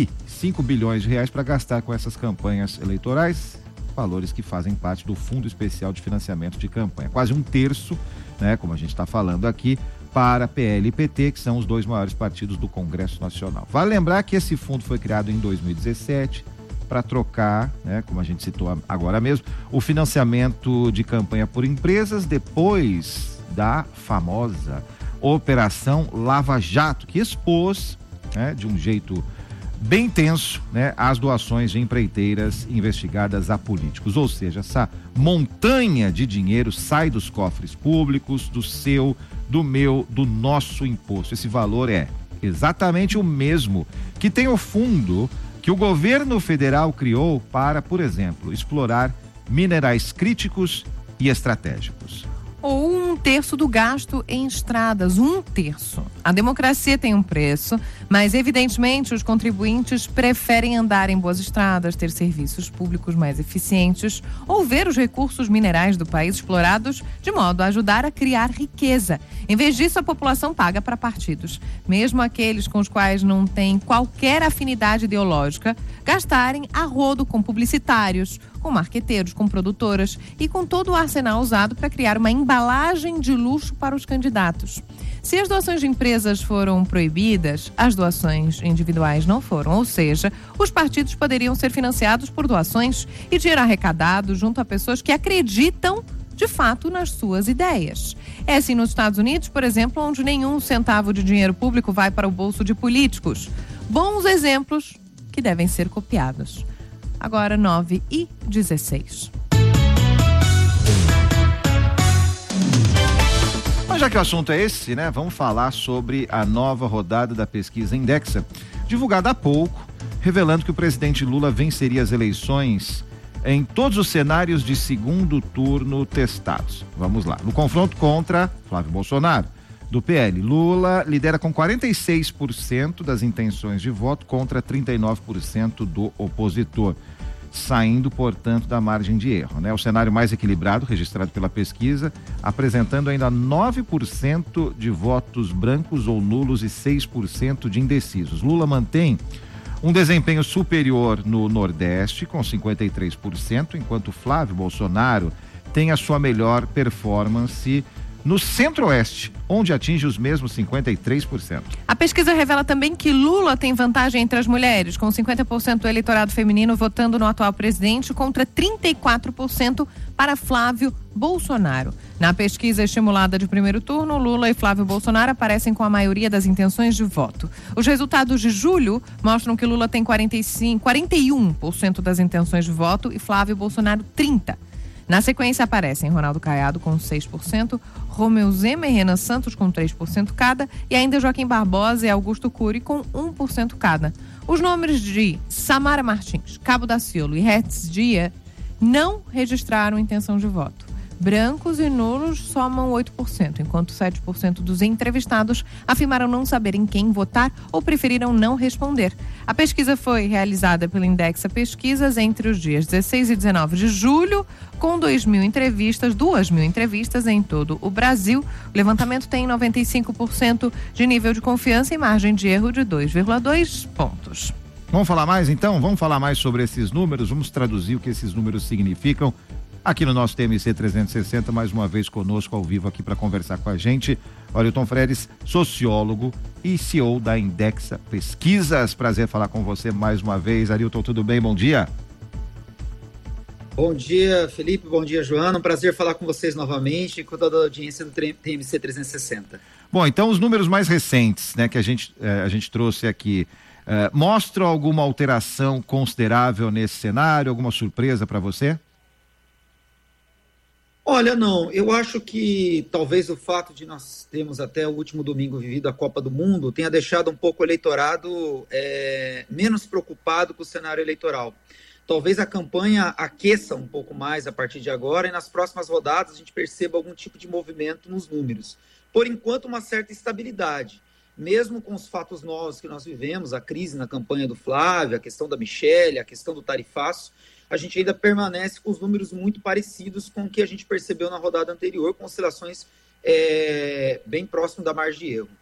bilhões de reais para gastar com essas campanhas eleitorais, valores que fazem parte do Fundo Especial de Financiamento de Campanha. Quase um terço, né? Como a gente está falando aqui, para P L e P T, que são os dois maiores partidos do Congresso Nacional. Vale lembrar que esse fundo foi criado em dois mil e dezessete para trocar, né, como a gente citou agora mesmo, o financiamento de campanha por empresas depois da famosa Operação Lava Jato, que expôs, né, de um jeito bem tenso, né, as doações de empreiteiras investigadas a políticos. Ou seja, essa montanha de dinheiro sai dos cofres públicos, do seu, do meu, do nosso imposto. Esse valor é exatamente o mesmo que tem o fundo que o governo federal criou para, por exemplo, explorar minerais críticos e estratégicos. Ou um terço do gasto em estradas, um terço. A democracia tem um preço, mas evidentemente os contribuintes preferem andar em boas estradas, ter serviços públicos mais eficientes ou ver os recursos minerais do país explorados de modo a ajudar a criar riqueza. Em vez disso, a população paga para partidos, mesmo aqueles com os quais não tem qualquer afinidade ideológica, gastarem a rodo com publicitários, com marqueteiros, com produtoras e com todo o arsenal usado para criar uma embalagem de luxo para os candidatos. Se as doações de empresas foram proibidas, as doações individuais não foram, ou seja, os partidos poderiam ser financiados por doações e dinheiro arrecadado junto a pessoas que acreditam de fato nas suas ideias. É assim nos Estados Unidos, por exemplo, onde nenhum centavo de dinheiro público vai para o bolso de políticos. Bons exemplos que devem ser copiados. Agora nove e dezesseis. Mas já que o assunto é esse, né? Vamos falar sobre a nova rodada da pesquisa Indexa, divulgada há pouco, revelando que o presidente Lula venceria as eleições em todos os cenários de segundo turno testados. Vamos lá. No confronto contra Flávio Bolsonaro, do P L, Lula lidera com quarenta e seis por cento das intenções de voto contra trinta e nove por cento do opositor, saindo, portanto, da margem de erro, né? O cenário mais equilibrado registrado pela pesquisa, apresentando ainda nove por cento de votos brancos ou nulos e seis por cento de indecisos. Lula mantém um desempenho superior no Nordeste, com cinquenta e três por cento, enquanto Flávio Bolsonaro tem a sua melhor performance no Centro-Oeste, onde atinge os mesmos cinquenta e três por cento. A pesquisa revela também que Lula tem vantagem entre as mulheres, com cinquenta por cento do eleitorado feminino votando no atual presidente contra trinta e quatro por cento para Flávio Bolsonaro. Na pesquisa estimulada de primeiro turno, Lula e Flávio Bolsonaro aparecem com a maioria das intenções de voto. Os resultados de julho mostram que Lula tem quarenta e cinco, quarenta e um por cento das intenções de voto e Flávio Bolsonaro trinta por cento. Na sequência aparecem Ronaldo Caiado com seis por cento, Romeu Zema e Renan Santos com três por cento cada e ainda Joaquim Barbosa e Augusto Cury com um por cento cada. Os nomes de Samara Martins, Cabo Daciolo e Hertz Dia não registraram intenção de voto. Brancos e nulos somam oito por cento, enquanto sete por cento dos entrevistados afirmaram não saber em quem votar ou preferiram não responder. A pesquisa foi realizada pela Indexa Pesquisas entre os dias dezesseis e dezenove de julho, com dois mil entrevistas, duas mil entrevistas em todo o Brasil. O levantamento tem noventa e cinco por cento de nível de confiança e margem de erro de dois vírgula dois pontos. Vamos falar mais então? Vamos falar mais sobre esses números, vamos traduzir o que esses números significam. Aqui no nosso T M C trezentos e sessenta, mais uma vez conosco ao vivo aqui para conversar com a gente, Arilton Freires, sociólogo e C E O da Indexa Pesquisas. Prazer falar com você mais uma vez. Arilton, tudo bem? Bom dia. Bom dia, Felipe. Bom dia, Joana. Um prazer falar com vocês novamente e com toda a audiência do T M C trezentos e sessenta. Bom, então os números mais recentes, né, que a gente, eh, a gente trouxe aqui, eh, mostram alguma alteração considerável nesse cenário? Alguma surpresa para você? Olha, não, eu acho que talvez o fato de nós termos até o último domingo vivido a Copa do Mundo tenha deixado um pouco o eleitorado é, menos preocupado com o cenário eleitoral. Talvez a campanha aqueça um pouco mais a partir de agora e nas próximas rodadas a gente perceba algum tipo de movimento nos números. Por enquanto, uma certa estabilidade. Mesmo com os fatos novos que nós vivemos, a crise na campanha do Flávio, a questão da Michelle, a questão do tarifaço, a gente ainda permanece com os números muito parecidos com o que a gente percebeu na rodada anterior, com oscilações é, bem próximo da margem de erro.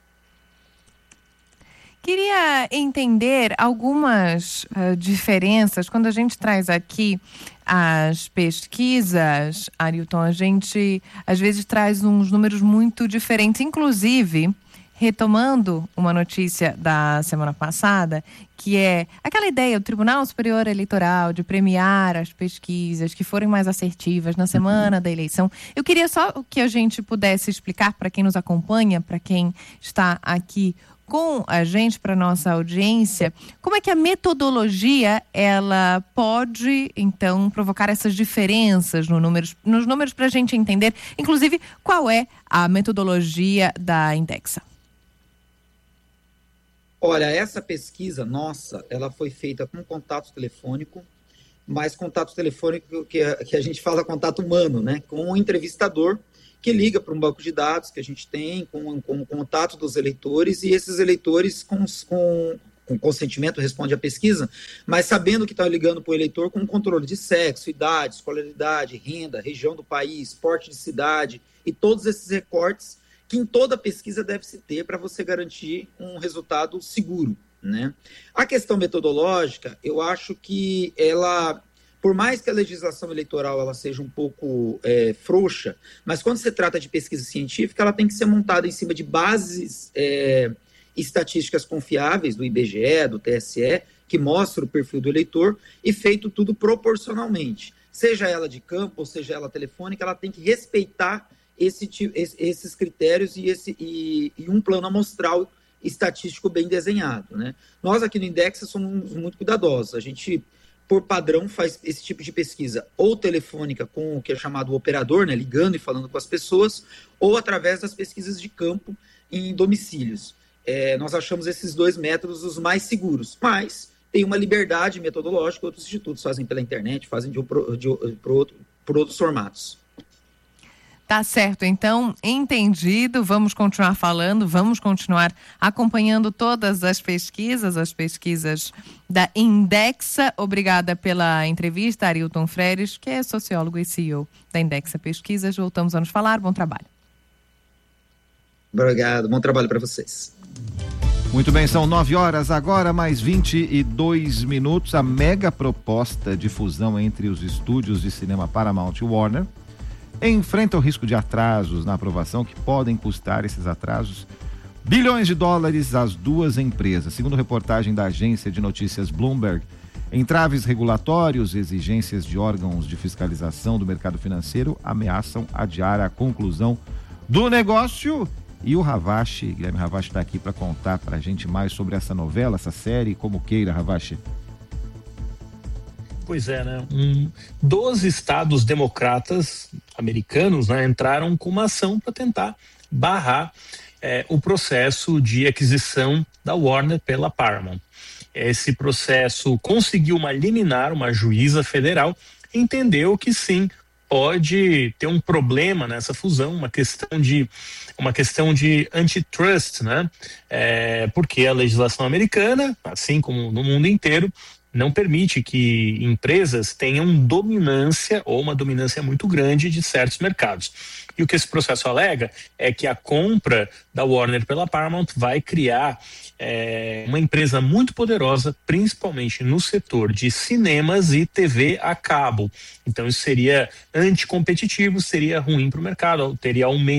Queria entender algumas uh, diferenças quando a gente traz aqui as pesquisas, Arilton. A gente às vezes traz uns números muito diferentes, inclusive retomando uma notícia da semana passada, que é aquela ideia do Tribunal Superior Eleitoral de premiar as pesquisas que forem mais assertivas na semana uhum. da eleição. Eu queria só que a gente pudesse explicar para quem nos acompanha, para quem está aqui com a gente, para nossa audiência, como é que a metodologia ela pode, então, provocar essas diferenças no números, nos números para a gente entender, inclusive, qual é a metodologia da Indexa. Olha, essa pesquisa nossa, ela foi feita com contato telefônico, mas contato telefônico que a, que a gente fala contato humano, né? Com um entrevistador que liga para um banco de dados que a gente tem, com, com o contato dos eleitores, e esses eleitores com, com, com consentimento respondem à pesquisa, mas sabendo que está ligando para o eleitor com controle de sexo, idade, escolaridade, renda, região do país, porte de cidade e todos esses recortes que em toda pesquisa deve se ter para você garantir um resultado seguro, né? A questão metodológica, eu acho que ela, por mais que a legislação eleitoral ela seja um pouco é, frouxa, mas quando se trata de pesquisa científica, ela tem que ser montada em cima de bases é, estatísticas confiáveis do I B G E, do T S E, que mostra o perfil do eleitor, e feito tudo proporcionalmente. Seja ela de campo, ou seja ela telefônica, ela tem que respeitar Esse, esses critérios e, esse, e, e um plano amostral estatístico bem desenhado, né? Nós aqui no Indexa somos muito cuidadosos. A gente, por padrão, faz esse tipo de pesquisa ou telefônica com o que é chamado operador, né, ligando e falando com as pessoas, ou através das pesquisas de campo em domicílios. É, nós achamos esses dois métodos os mais seguros, mas tem uma liberdade metodológica, outros institutos fazem pela internet, fazem de, de, de, por, outro, por outros formatos. Tá certo, então, entendido, vamos continuar falando, vamos continuar acompanhando todas as pesquisas, as pesquisas da Indexa. Obrigada pela entrevista, Arilton Freires, que é sociólogo e C E O da Indexa Pesquisas. Voltamos a nos falar, bom trabalho. Obrigado, bom trabalho para vocês. Muito bem, são nove horas agora, mais vinte e dois minutos. A mega proposta de fusão entre os estúdios de cinema Paramount e Warner enfrenta o risco de atrasos na aprovação, que podem custar esses atrasos bilhões de dólares às duas empresas. Segundo reportagem da agência de notícias Bloomberg, entraves regulatórios e exigências de órgãos de fiscalização do mercado financeiro ameaçam adiar a conclusão do negócio. E o Ravache, Guilherme Ravache, está aqui para contar para a gente mais sobre essa novela, essa série, como queira, Ravache. Pois é, né? Um, doze estados democratas americanos, né, entraram com uma ação para tentar barrar é, o processo de aquisição da Warner pela Paramount. Esse processo conseguiu uma liminar, uma juíza federal entendeu que sim, pode ter um problema nessa fusão, uma questão de uma questão de antitrust, né? É, porque a legislação americana, assim como no mundo inteiro, não permite que empresas tenham dominância ou uma dominância muito grande de certos mercados. E o que esse processo alega é que a compra da Warner pela Paramount vai criar é, uma empresa muito poderosa, principalmente no setor de cinemas e T V a cabo. Então isso seria anticompetitivo, seria ruim para o mercado, teria aumento